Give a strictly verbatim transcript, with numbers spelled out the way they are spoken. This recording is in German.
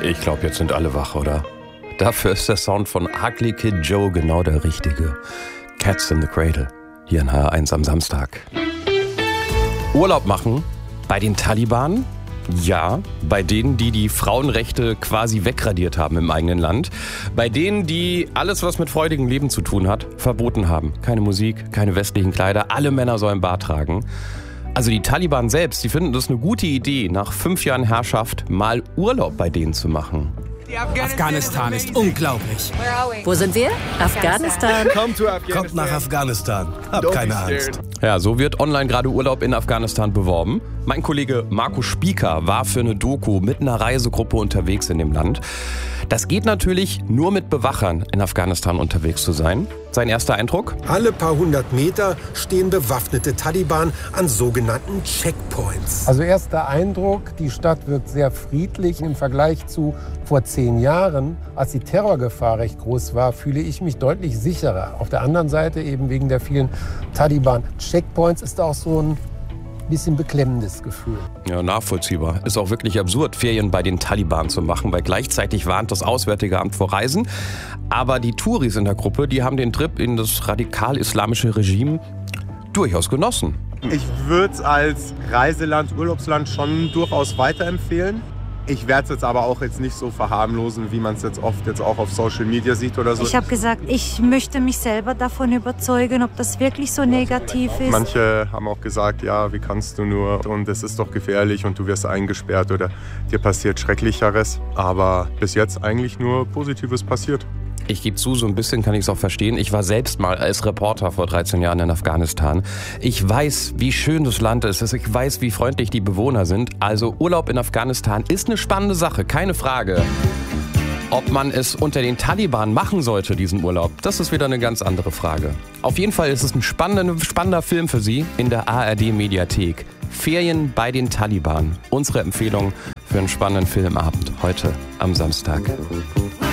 Ich glaube, jetzt sind alle wach, oder? Dafür ist der Sound von Ugly Kid Joe genau der richtige. Cats in the Cradle, hier in H R eins am Samstag. Urlaub machen bei den Taliban? Ja, bei denen, die die Frauenrechte quasi wegradiert haben im eigenen Land. Bei denen, die alles, was mit freudigem Leben zu tun hat, verboten haben. Keine Musik, keine westlichen Kleider, alle Männer sollen Bart tragen. Also die Taliban selbst, die finden das eine gute Idee, nach fünf Jahren Herrschaft mal Urlaub bei denen zu machen. Afghanistan ist unglaublich. Wo sind wir? Afghanistan. Kommt nach Afghanistan. Habt keine Angst. Ja, so wird online gerade Urlaub in Afghanistan beworben. Mein Kollege Marco Spieker war für eine Doku mit einer Reisegruppe unterwegs in dem Land. Das geht natürlich nur mit Bewachern in Afghanistan unterwegs zu sein. Sein erster Eindruck? Alle paar hundert Meter stehen bewaffnete Taliban an sogenannten Checkpoints. Also erster Eindruck, die Stadt wirkt sehr friedlich im Vergleich zu vor zehn Jahren. Als die Terrorgefahr recht groß war, fühle ich mich deutlich sicherer. Auf der anderen Seite eben wegen der vielen Taliban-Checkpoints ist auch so ein bisschen beklemmendes Gefühl. Ja, nachvollziehbar. Ist auch wirklich absurd, Ferien bei den Taliban zu machen, weil gleichzeitig warnt das Auswärtige Amt vor Reisen. Aber die Touris in der Gruppe, die haben den Trip in das radikal-islamische Regime durchaus genossen. Ich würde es als Reiseland, Urlaubsland schon durchaus weiterempfehlen. Ich werde es jetzt aber auch jetzt nicht so verharmlosen, wie man es jetzt oft jetzt auch auf Social Media sieht oder so. Ich habe gesagt, ich möchte mich selber davon überzeugen, ob das wirklich so negativ ist. Manche haben auch gesagt, ja, wie kannst du nur und es ist doch gefährlich und du wirst eingesperrt oder dir passiert Schrecklicheres. Aber bis jetzt eigentlich nur Positives passiert. Ich gebe zu, so ein bisschen kann ich es auch verstehen. Ich war selbst mal als Reporter vor dreizehn Jahren in Afghanistan. Ich weiß, wie schön das Land ist. Ich weiß, wie freundlich die Bewohner sind. Also Urlaub in Afghanistan ist eine spannende Sache, keine Frage. Ob man es unter den Taliban machen sollte, diesen Urlaub, das ist wieder eine ganz andere Frage. Auf jeden Fall ist es ein spannender, spannender Film für Sie in der A R D-Mediathek. Ferien bei den Taliban. Unsere Empfehlung für einen spannenden Filmabend heute am Samstag.